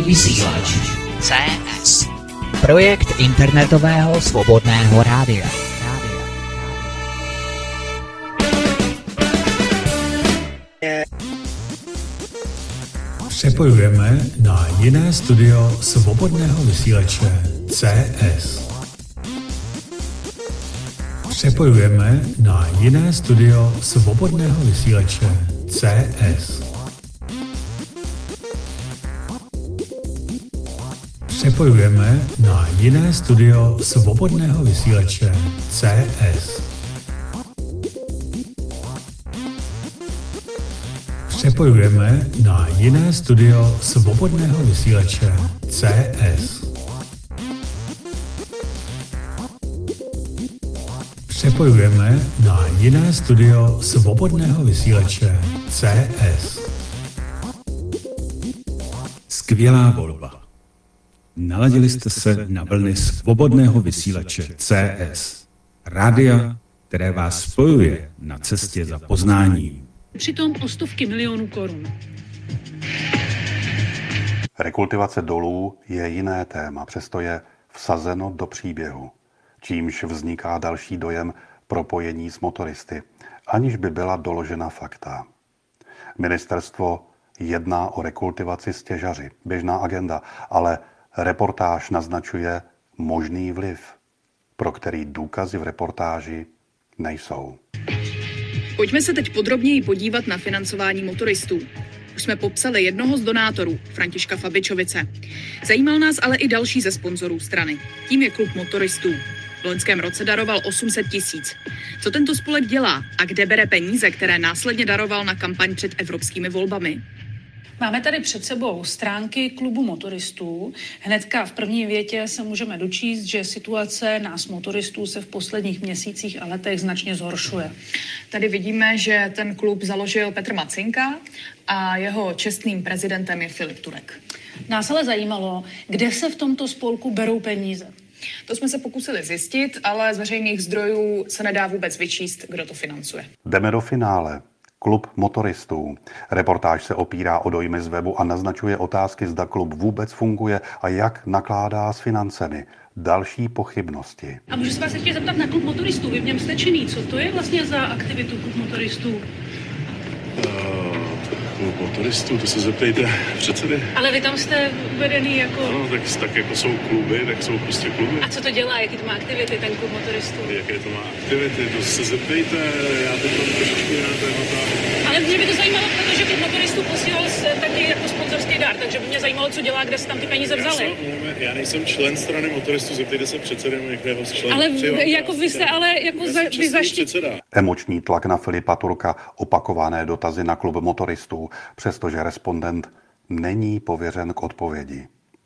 vysílač CS. Projekt internetového svobodného rádia. Přepojujeme na jiné studio svobodného vysílače CS. Přepojujeme na jiné studio svobodného vysílače CS. Přepojujeme na jiné studio svobodného vysílače CS. Přepojujeme na jiné studio svobodného vysílače CS. Přepojujeme na jiné studio svobodného vysílače CS. Skvělá volba. Naladili jste se na vlny svobodného vysílače CS. Rádia, které vás spojuje na cestě za poznáním. Přitom o stovky milionů korun. Rekultivace dolů je jiné téma, přesto je vsazeno do příběhu, čímž vzniká další dojem propojení s motoristy, aniž by byla doložena fakta. Ministerstvo jedná o rekultivaci s těžaři, běžná agenda, ale reportáž naznačuje možný vliv, pro který důkazy v reportáži nejsou. Pojďme se teď podrobněji podívat na financování motoristů. Už jsme popsali jednoho z donátorů, Františka Fabičovice. Zajímal nás ale i další ze sponzorů strany. Tím je Klub motoristů. V loňském roce daroval 800 000. Co tento spolek dělá a kde bere peníze, které následně daroval na kampaň před evropskými volbami? Máme tady před sebou stránky Klubu motoristů. Hnedka v první větě se můžeme dočíst, že situace nás motoristů se v posledních měsících a letech značně zhoršuje. Tady vidíme, že ten klub založil Petr Macinka a jeho čestným prezidentem je Filip Turek. Nás ale zajímalo, kde se v tomto spolku berou peníze. To jsme se pokusili zjistit, ale z veřejných zdrojů se nedá vůbec vyčíst, kdo to financuje. Jdeme do finále. Klub motoristů. Reportáž se opírá o dojmy z webu a naznačuje otázky, zda klub vůbec funguje a jak nakládá s financemi. Další pochybnosti. A můžu se vás ještě zeptat na Klub motoristů? Vy v něm jste činný. Co to je vlastně za aktivitu Klub motoristů? Klub motoristů, to se zeptejte předsedy. Ale vy tam jste uvedený jako... No, tak jako jsou kluby, tak jsou prostě kluby. A co to dělá? Jaký to má aktivity, ten Klub motoristů? Jaké to má aktivity, to se zeptejte, já teď mám trošičku jiná témata. Ale mě by to zajímalo, protože Klub motoristů posílal taky jako sponzorský dar, takže by mě zajímalo, co dělá, kde se tam ty peníze vzaly. Já nejsem člen strany motoristů, zeptejte se předsedy některého z členů. Ale jako vy jste ale jako vy předseda. Emoční tlak na Filipa Turka, opakované dotazy na Klub motoristů, přestože respondent není pověřen k odpovědi.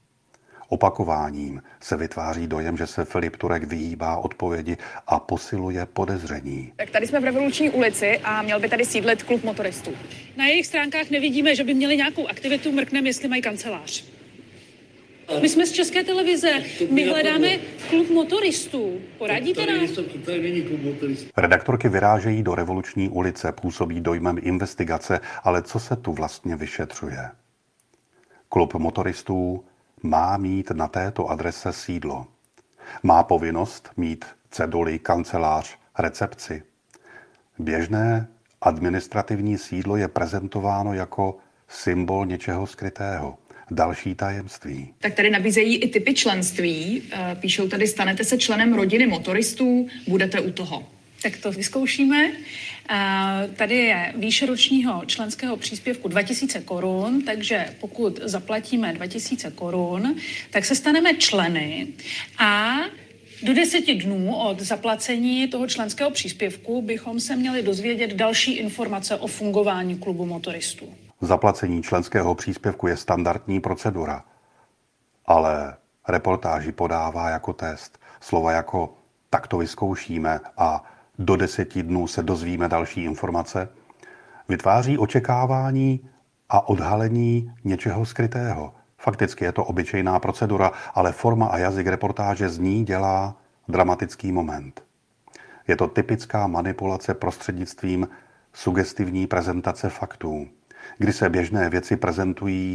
Opakováním se vytváří dojem, že se Filip Turek vyhýbá odpovědi a posiluje podezření. Tak tady jsme v Revoluční ulici a měl by tady sídlit Klub motoristů. Na jejich stránkách nevidíme, že by měli nějakou aktivitu, mrkneme, jestli mají kancelář. My jsme z České televize, my hledáme Klub motoristů. Poradíte nám? Tady není Klub motoristů. Redaktorky vyrážejí do Revoluční ulice, působí dojmem investigace, ale co se tu vlastně vyšetřuje? Klub motoristů má mít na této adrese sídlo. Má povinnost mít ceduli, kancelář, recepci. Běžné administrativní sídlo je prezentováno jako symbol něčeho skrytého. Další tajemství. Tak tady nabízejí i typy členství. Píšou tady, stanete se členem rodiny motoristů, budete u toho. Tak to vyzkoušíme. Tady je výše ročního členského příspěvku 2000 korun, takže pokud zaplatíme 2000 korun, tak se staneme členy a do 10 dnů od zaplacení toho členského příspěvku bychom se měli dozvědět další informace o fungování Klubu motoristů. Zaplacení členského příspěvku je standardní procedura, ale reportáži podává jako test. Slova jako tak to vyzkoušíme a do 10 dnů se dozvíme další informace, vytváří očekávání a odhalení něčeho skrytého. Fakticky je to obyčejná procedura, ale forma a jazyk reportáže z ní dělá dramatický moment. Je to typická manipulace prostřednictvím sugestivní prezentace faktů, kdy se běžné věci prezentují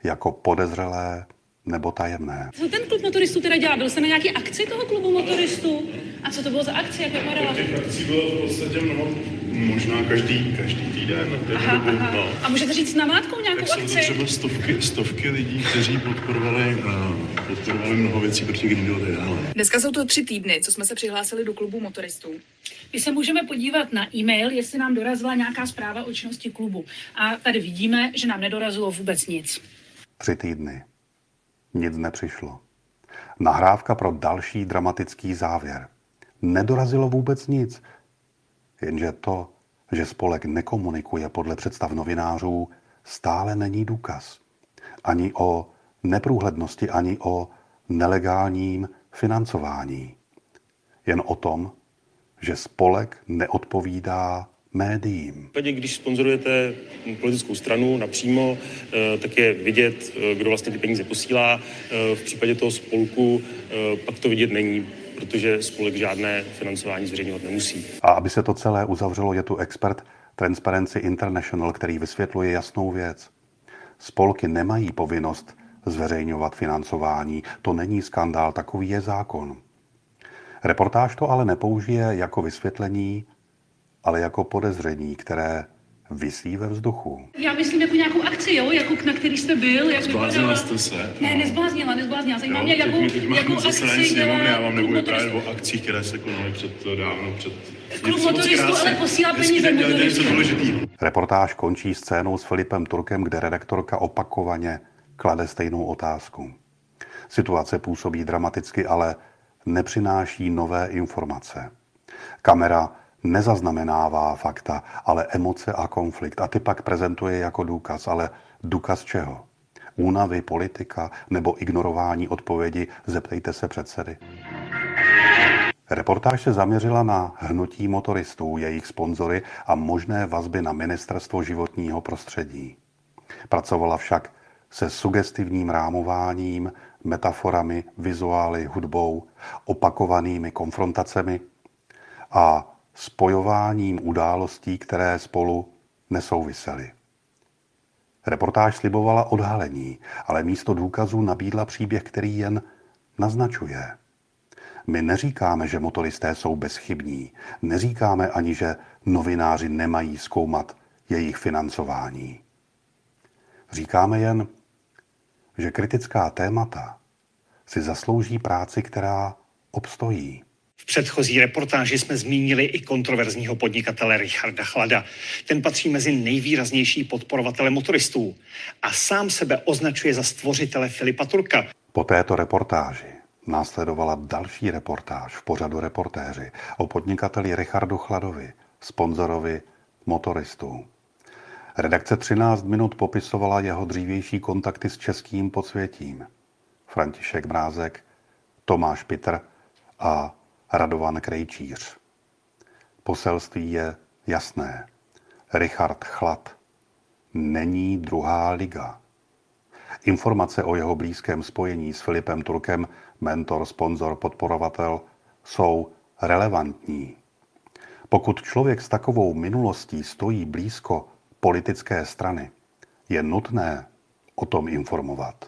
jako podezřelé nebo tajemné. Co ten klub motoristů teda dělá? Byl jste na nějaké akci toho klubu motoristů? A co to bylo za akci? Jak vypadala? Těch akcí bylo v podstatě mnoho, možná každý týden. No. A můžete říct namátkou nějakou Tak jsou to akci? třeba stovky lidí, kteří podporovali mnoho věcí proti Green Deal. Dneska jsou to 3 týdny, co jsme se přihlásili do klubu motoristů. My se můžeme podívat na e-mail, jestli nám dorazila nějaká zpráva o činnosti klubu. A tady vidíme, že nám nedorazilo vůbec nic. 3 týdny. Nic nepřišlo. Nahrávka pro další dramatický závěr. Nedorazilo vůbec nic. Jenže to, že spolek nekomunikuje podle představ novinářů, stále není důkaz. Ani o neprůhlednosti, ani o nelegálním financování. Jen o tom, že spolek neodpovídá médiím. V případě, když sponzorujete politickou stranu napřímo, tak je vidět, kdo vlastně ty peníze posílá. V případě toho spolku pak to vidět není, protože spolek žádné financování zveřejňovat nemusí. A aby se to celé uzavřelo, je tu expert Transparency International, který vysvětluje jasnou věc. Spolky nemají povinnost zveřejňovat financování. To není skandál, takový je zákon. Reportáž to ale nepoužije jako vysvětlení, ale jako podezření, které visí ve vzduchu. Já myslím jako nějakou akci, jo? Jako na který jste byl. Jak Zbláznila jste se? Ne, nezbláznila. Zajímá mě, jakou akci dělá. Já vám nebudu právě o akcích, které se konaly před. Klub motoristů ale posílá peníze motoristům. Reportáž končí scénou s Filipem Turkem, kde redaktorka opakovaně klade stejnou otázku. Situace působí dramaticky, ale nepřináší nové informace. Kamera nezaznamenává fakta, ale emoce a konflikt. A ty pak prezentuje jako důkaz. Ale důkaz čeho? Únavy politika nebo ignorování odpovědi? Zeptejte se předsedy. Reportáž se zaměřila na hnutí motoristů, jejich sponzory a možné vazby na Ministerstvo životního prostředí. Pracovala však se sugestivním rámováním, metaforami, vizuály, hudbou, opakovanými konfrontacemi a spojováním událostí, které spolu nesouvisely. Reportáž slibovala odhalení, ale místo důkazů nabídla příběh, který jen naznačuje. My neříkáme, že motoristé jsou bezchybní. Neříkáme ani, že novináři nemají zkoumat jejich financování. Říkáme jen, že kritická témata si zaslouží práci, která obstojí. V předchozí reportáži jsme zmínili i kontroverzního podnikatele Richarda Chlada. Ten patří mezi nejvýraznější podporovatele motoristů a sám sebe označuje za stvořitele Filipa Turka. Po této reportáži následovala další reportáž v pořadu Reportéři o podnikateli Richardu Chladovi, sponzorovi motoristů. Redakce 13 minut popisovala jeho dřívější kontakty s českým podsvětím. František Mrázek, Tomáš Pitr a Radovan Krejčíř. Poselství je jasné. Richard Chlad není druhá liga. Informace o jeho blízkém spojení s Filipem Turkem, mentor, sponzor, podporovatel, jsou relevantní. Pokud člověk s takovou minulostí stojí blízko politické strany, je nutné o tom informovat.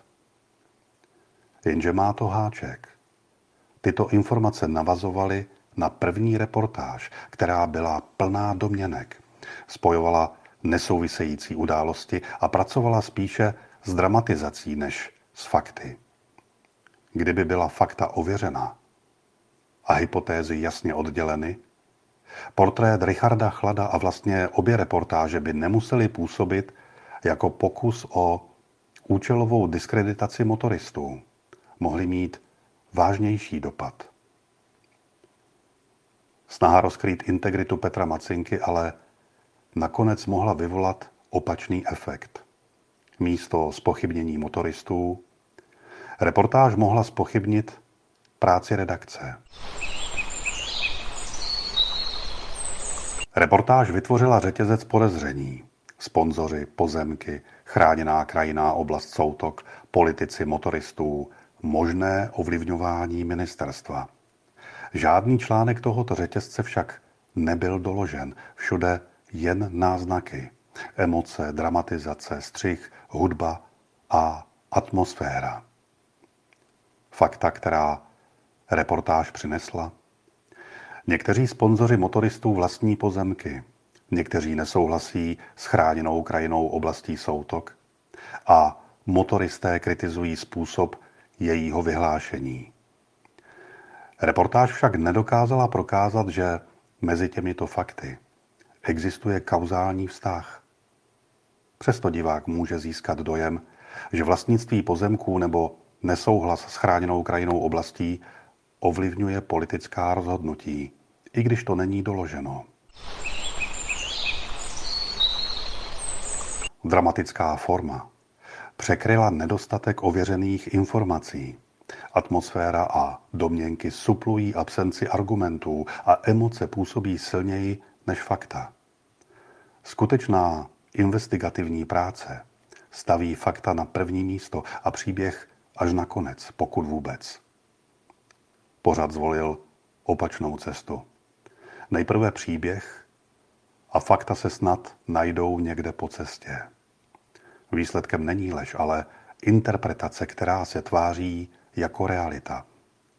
Jenže má to háček. Tyto informace navazovaly na první reportáž, která byla plná domněnek. Spojovala nesouvisející události a pracovala spíše s dramatizací než s fakty. Kdyby byla fakta ověřena a hypotézy jasně odděleny, portrét Richarda Chlada a vlastně obě reportáže by nemusely působit jako pokus o účelovou diskreditaci motoristů. Mohly mít vážnější dopad. Snaha rozkrýt integritu Petra Macinky ale nakonec mohla vyvolat opačný efekt. Místo zpochybnění motoristů reportáž mohla zpochybnit práci redakce. Reportáž vytvořila řetězec podezření. Sponzoři, pozemky, chráněná krajinná oblast Soutok, politici motoristů, možné ovlivňování ministerstva. Žádný článek tohoto řetězce však nebyl doložen. Všude jen náznaky. Emoce, dramatizace, střih, hudba a atmosféra. Fakta, která reportáž přinesla. Někteří sponzoři motoristů vlastní pozemky, někteří nesouhlasí s chráněnou krajinou oblastí Soutok a motoristé kritizují způsob jejího vyhlášení. Reportáž však nedokázala prokázat, že mezi těmito fakty existuje kauzální vztah. Přesto divák může získat dojem, že vlastnictví pozemků nebo nesouhlas s chráněnou krajinou oblastí ovlivňuje politická rozhodnutí, i když to není doloženo. Dramatická forma překryla nedostatek ověřených informací. Atmosféra a domněnky suplují absenci argumentů a emoce působí silněji než fakta. Skutečná investigativní práce staví fakta na první místo a příběh až na konec, pokud vůbec. Pořad zvolil opačnou cestu. Nejprve příběh a fakta se snad najdou někde po cestě. Výsledkem není lež, ale interpretace, která se tváří jako realita.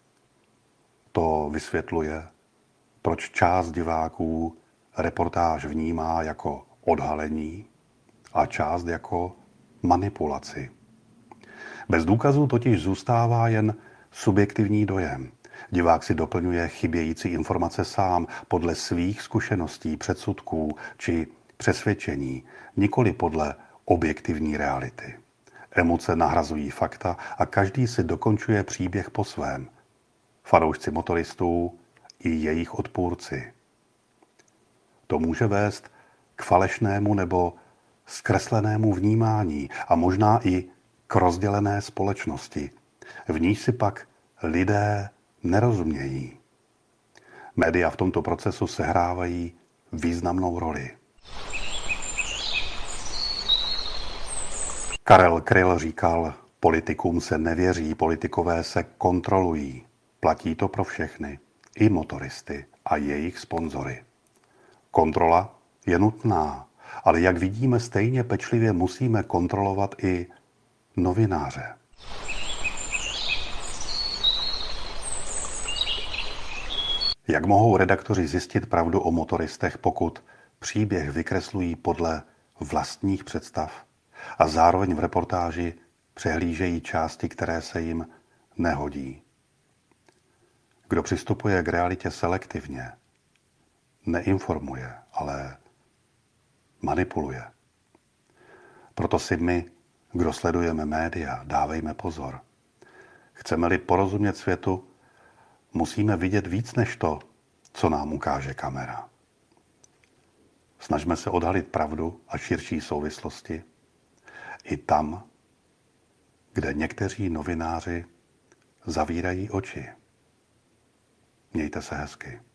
To vysvětluje, proč část diváků reportáž vnímá jako odhalení a část jako manipulaci. Bez důkazů totiž zůstává jen subjektivní dojem. Divák si doplňuje chybějící informace sám podle svých zkušeností, předsudků či přesvědčení, nikoli podle objektivní reality. Emoce nahrazují fakta a každý si dokončuje příběh po svém. Fanoušci motoristů i jejich odpůrci. To může vést k falešnému nebo zkreslenému vnímání a možná i k rozdělené společnosti. V níž si pak lidé nerozumějí. Média v tomto procesu sehrávají významnou roli. Karel Kryl říkal, politikům se nevěří, politikové se kontrolují. Platí to pro všechny, i motoristy a jejich sponzory. Kontrola je nutná, ale jak vidíme, stejně pečlivě musíme kontrolovat i novináře. Jak mohou redaktoři zjistit pravdu o motoristech, pokud příběh vykreslují podle vlastních představ a zároveň v reportáži přehlížejí části, které se jim nehodí? Kdo přistupuje k realitě selektivně, neinformuje, ale manipuluje. Proto si my, kdo sledujeme média, dávejme pozor. Chceme-li porozumět světu, musíme vidět víc než to, co nám ukáže kamera. Snažme se odhalit pravdu a širší souvislosti i tam, kde někteří novináři zavírají oči. Mějte se hezky.